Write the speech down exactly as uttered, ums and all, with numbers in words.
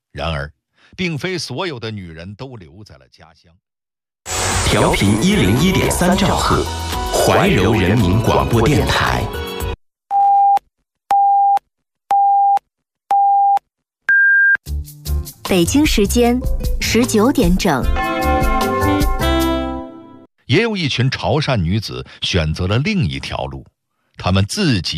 然而，并非所有的女人都留在了家乡。 调频一零一点三兆赫，怀柔人民广播电台。 北京时间十九点整。 也有一群潮汕女子选择了另一条路，她们自己